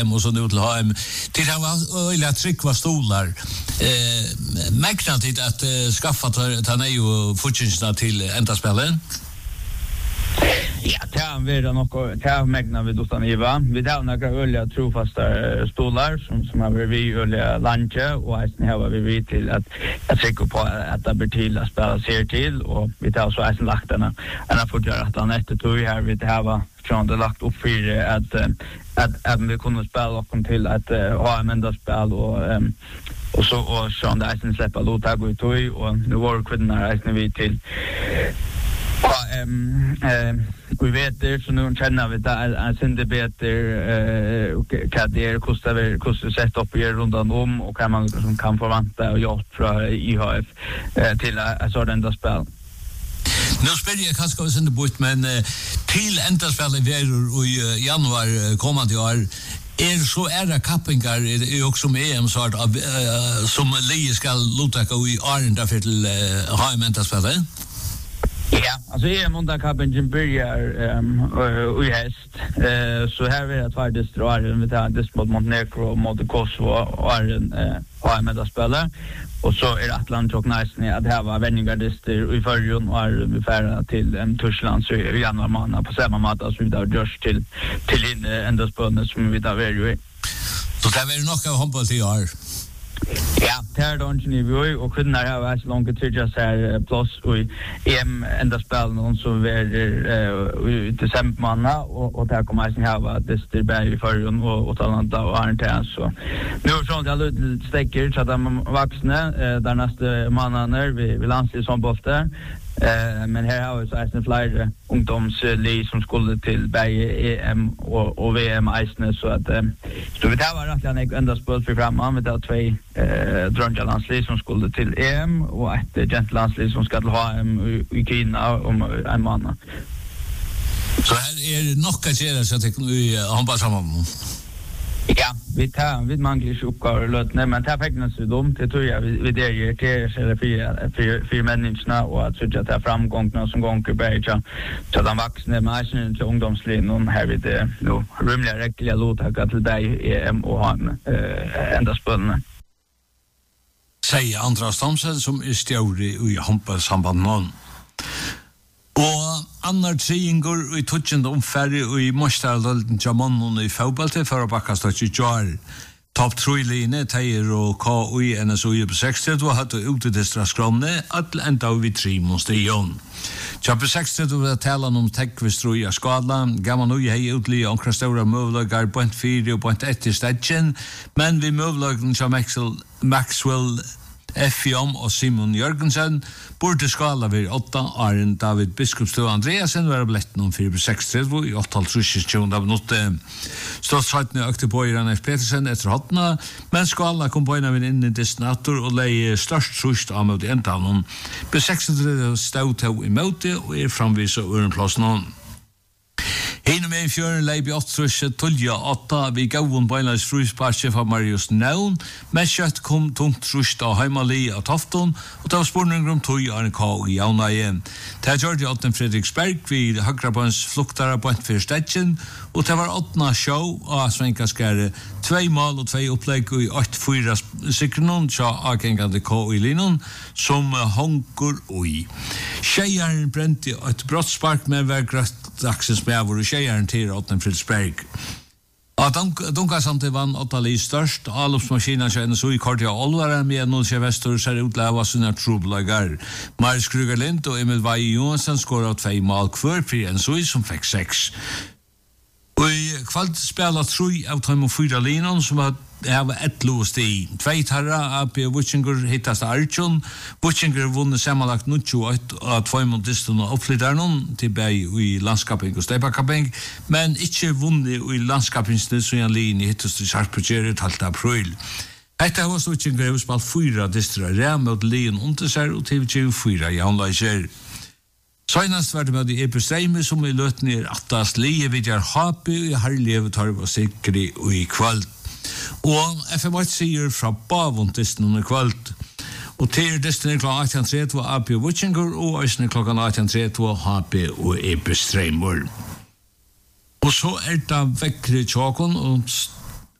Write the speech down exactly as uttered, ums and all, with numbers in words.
och så nu till H M. Till han var öliga tryck var stolar. Eh mäknar tid att uh, skaffa ta ner ju fortsättningsna till ändaspelen. Ja, det är väl något det är mäknar vi då stan Iva. Vi har några öliga trofasta stolar som som har vi öliga lanche och sen har vi vi till att att trycka på att det blir till att spela ser till och vi tar så är lagt den. En har fått göra att han efter tog vi här vi det här var från det lagt upp för att att att vi kunde spela och kom till att ha en enda spel och um, och så och så där sen släppa låta gå ut och nu var kvinnorna resten vi till ja ehm eh vi vet det så nu känner vi det är sen det bättre eh kan det kostar väl kostar sätt upp i rundan om och kan man som kan förvänta och gjort från I H F eh, till att så den där spel. Nu spelar jag kanske också inte bort men uh, till ändaspel i i januari kommande år är så är det kappingar är också med en sort av uh, som Lee ska låta gå i Arenda för till uh, ha ändaspel. Ja, alltså är måndag kappen börjar ehm i höst. Eh så här är det två distrikt med det det mot Montenegro mot Kosovo och är en ha med att spela. Och så är det Atlant och nice att det var vändingardister i förrjun och är vi färda till en Tyskland så i januari månad på samma mat som vi där görs till till in ända spånet som vi där är ju. Så det är nog att hoppa till år. Ja, det är då inte vi och kunna ha varit långt till just här plus och E M ända spel någon som är i december månad och och där kommer sen här att det är berg i förrjun och och Atlanta och Arnhem så nu är sånt jag lite stäcker så att de vuxna där nästa månader vi vi lanserar som bollter. Eh men här har vi så en flyer ungdomslig som skulle till Berge E M och och V M Eisner så att eh, så vi tar vara att jag ända spel för framåt med två eh drönjalandslig som skulle till E M och ett gentlandslig som ska till H M i Kina om en månad. Så här är det nog att göra så att vi hoppas samman. Ja, vi tar vi manglar uppgifter lötne men tar pengarna så dumt det tror jag vi det ger till eller för för människorna och att så att det framgångarna som gånger bättre så de vuxna människorna till ungdomslinjen här vid det nu rymliga räckliga låta till dig E M och han eh ända spännande. Säger Andreas Thomsen som är stjärre i handbollssamband någon. Og annar triingur i tutjende omfærre og i Mostaraldalden Jamon og i Faubalte for å bakkast at i jar. Topp tre-line, Teier og K I N S O I på sekstid og hadde utedestra skromne at enda vi tre monstrion. Kjappe sekstid og tala om tekvestrui av skala, gammal ui hei utli omkra stora møvlagar point fire og point ett i stedjen, men vi møvlagen som Maxwell, Maxwell F M og Simon Jørgensen burde skala ved åtta Arjen David Biskupstø Andreasen var blett noen fire på sekstid i åtta tjugosju av minutter. Ståttshattene økte på i Rannes Petersen etter hottene, men skala kom på en av en inn i destinator og leie størst trusht av mot entanen. På sekstid stod til i møte og er framvis av urenplassen. Hinn med fjøren leib i åttrusje tullja åtta vi gavun beinleis frusparsje fra Marius Naun, men kjøtt kom tungt trusht av heimali av Tofton, og det var spurninger om tog av en kau i Jaunaie. Det gjør det åtten Fredriksberg vid Hagrabans fluktare på en fyrstedjen, og det var åttna show av Svenkaskare, tvei mal og tvei opplegg i åtte fyra sikrenon, tja agengande kau i linon, som hongur ui. Tjejaren brente et brottspark med vergrøtt dagsens med vår tjejaren til åtten Fredriksberg. Og Dunkasamtidig vann åtta li størst, avloppsmaskinen kjenner så i kortet av Olvare, med noen kjevester ser utleva sine trobelagar. Maris Kruger-Lind og Emil Vaje Johansen skår av tvei mal kvar, for en så som fikk seks. Og i kvalt spela tru av tøym og fyra linon som har hava ett låst i. Tvei tarra A P Wutchinger hittast Arjun. Wutchinger vunne samanlagt nitjuåtte av tvei mot distan og oppflyttarnon til bei i landskaping og steipakapping, men ikkje vunne i landskapingsne som jan lini hittast i Sarpegeret halvt april. Hetta var Wutchinger hos spalt fyra distra rea mot lien under seg og T V tjugofyra i Hanleiser. Søgnast var det med de Eberstreime som i løtten er attast lie vidjar hapi og i herlige tarv og sikri og i kvalt. Og F M åtte sier fra bavundisten under kvalt. Og til disten er klokka atten tretti A P Wutchinger og eisen er klokka atten tretti H P og Eberstreimer. Og så er det vekkre tjåkon og